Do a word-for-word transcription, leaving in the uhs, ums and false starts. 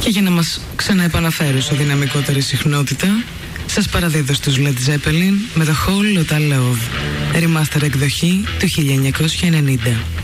Και για να μας ξαναεπαναφέρω σε δυναμικότερη συχνότητα, σας παραδίδω στους Led Zeppelin με το Whole Lotta Love, remaster εκδοχή του χίλια εννιακόσια ενενήντα.